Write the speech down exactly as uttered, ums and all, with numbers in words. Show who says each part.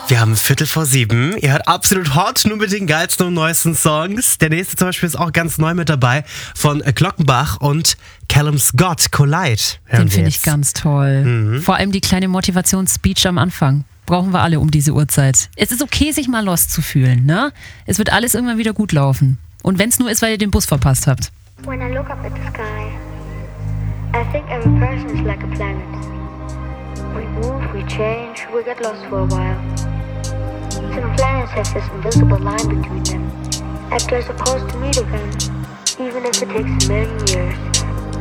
Speaker 1: Wir haben Viertel vor sieben. Ihr hört Absolut Hot, nur mit den geilsten und neuesten Songs. Der nächste zum Beispiel ist auch ganz neu mit dabei von Glockenbach und Callum Scott, Collide.
Speaker 2: Den finde ich ganz toll. Mhm. Vor allem die kleine Motivationsspeech am Anfang. Brauchen wir alle um diese Uhrzeit. Es ist okay, sich mal lost zu fühlen, ne? Es wird alles irgendwann wieder gut laufen. Und wenn es nur ist, weil ihr den Bus verpasst habt.
Speaker 3: When I look up at the sky, I think every person is like a planet. We move, we change, we get lost for a while. Some planets have this invisible line between them, that they're supposed to meet again, even if it takes a million years.